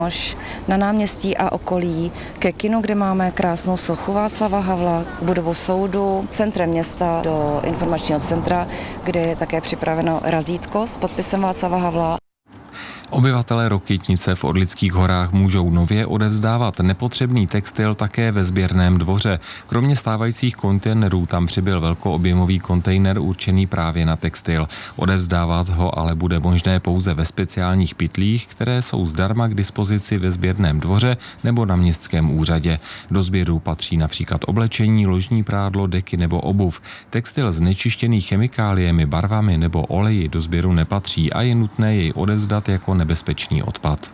Až na náměstí a okolí, ke kinu, kde máme krásnou sochu Václava Havla, budovu soudu, centrem města do informačního centra, kde je také připraveno razítko s podpisem Václava Havla. Obyvatelé Rokytnice v Orlických horách můžou nově odevzdávat nepotřebný textil také ve sběrném dvoře. Kromě stávajících kontejnerů tam přibyl velkoobjemový kontejner určený právě na textil. Odevzdávat ho ale bude možné pouze ve speciálních pytlích, které jsou zdarma k dispozici ve sběrném dvoře nebo na městském úřadě. Do sběru patří například oblečení, ložní prádlo, deky nebo obuv. Textil znečištěný chemikáliemi, barvami nebo oleji do sběru nepatří a je nutné jej odevzdat jako nebezpečný odpad.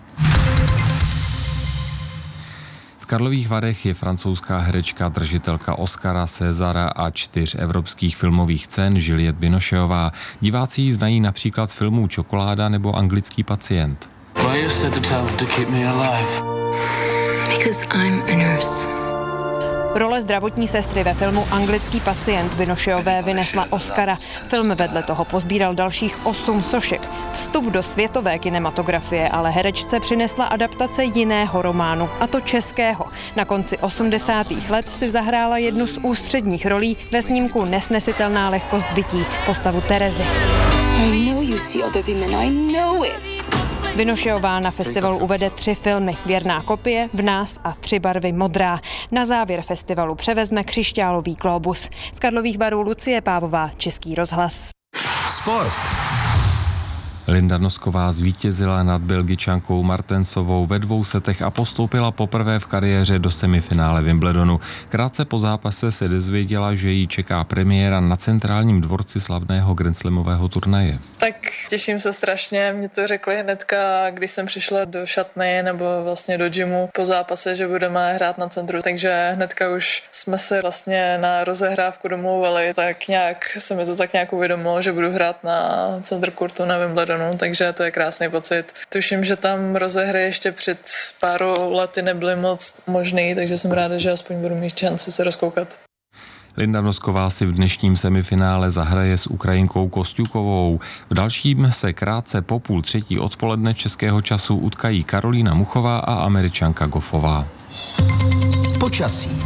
V Karlových Varech je francouzská herečka, držitelka Oscara, Césara a 4 evropských filmových cen Juliette Binocheová. Diváci ji znají například z filmů Čokoláda nebo Anglický pacient. Why you set the tablet to keep me alive? Because I'm a nurse. Role zdravotní sestry ve filmu Anglický pacient Binocheové vynesla Oscara. Film vedle toho pozbíral dalších 8 sošek. Vstup do světové kinematografie ale herečce přinesla adaptace jiného románu, a to českého. Na konci 80. let si zahrála jednu z ústředních rolí ve snímku Nesnesitelná lehkost bytí, postavu Terezy. I know you see other women, I know it. Binocheová na festivalu uvede 3 filmy. Věrná kopie, V nás a 3 barvy modrá. Na závěr festivalu převezme křišťálový glóbus. Z Karlových Varů Lucie Pávová, Český rozhlas. Sport. Linda Nosková zvítězila nad Belgičankou Martensovou ve 2 setech a postoupila poprvé v kariéře do semifinále Wimbledonu. Krátce po zápase se dozvěděla, že jí čeká premiéra na centrálním dvorci slavného grandslamového turnaje. Tak těším se strašně, mě to řekli hnedka, když jsem přišla do šatny nebo vlastně do gymu po zápase, že budeme hrát na centru, takže hnedka už jsme se vlastně na rozehrávku domlouvali, tak nějak se mi to tak nějak uvědomilo, že budu hrát na centr kurtu na Wimbledonu. Takže to je krásný pocit. Tuším, že tam rozehry ještě před pár lety nebyly moc možný, takže jsem ráda, že aspoň budu mít šanci se rozkoukat. Linda Nosková si v dnešním semifinále zahraje s Ukrajinkou Kostjukovou. V dalším se krátce po 2:30 odpoledne českého času utkají Karolína Muchová a Američanka Goffová. Počasí.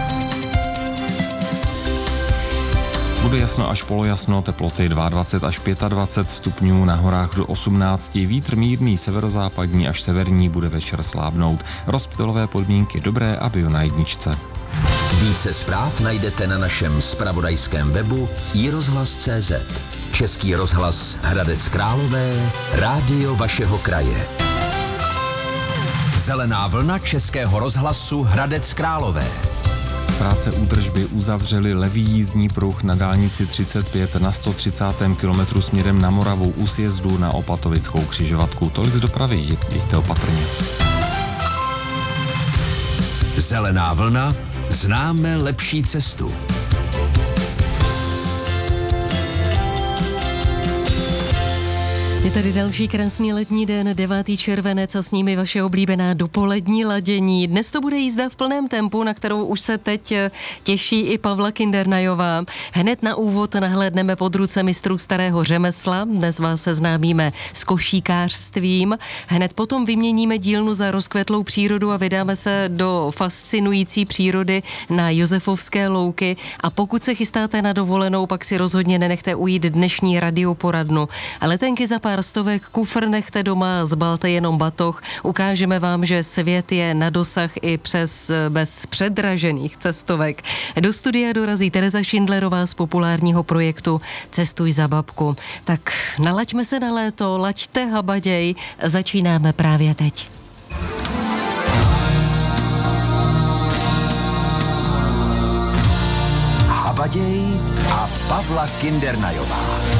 Bude jasno až polojasno, teploty 22 až 25 stupňů, na horách do 18, vítr mírný severozápadní až severní, bude večer slábnout. Rozptylové podmínky dobré a bio na jedničce. Více zpráv najdete na našem zpravodajském webu iRozhlas.cz. Český rozhlas Hradec Králové, rádio vašeho kraje. Zelená vlna Českého rozhlasu Hradec Králové. Práce údržby uzavřely levý jízdní pruh na dálnici 35 na 130. kilometru směrem na Moravu u sjezdu na Opatovickou křižovatku. Tolik z dopravy, jeďte opatrně. Zelená vlna, známe lepší cestu. Je tady další krásný letní den, 9. červenec a s nimi vaše oblíbená dopolední ladění. Dnes to bude jízda v plném tempu, na kterou už se teď těší i Pavla Kindernajová. Hned na úvod nahlédneme pod ruce mistrů starého řemesla. Dnes vás seznámíme s košíkářstvím. Hned potom vyměníme dílnu za rozkvetlou přírodu a vydáme se do fascinující přírody na Josefovské louky. A pokud se chystáte na dovolenou, pak si rozhodně nenechte ujít dnešní radioporadnu. A letenky za pár stovek, kufr nechte doma, zbalte jenom batoh. Ukážeme vám, že svět je na dosah i bez předražených cestovek. Do studia dorazí Tereza Šindlerová z populárního projektu Cestuj za babku. Tak nalaďme se na léto, laďte habaděj, začínáme právě teď. Habaděj a Pavla Kindernajová.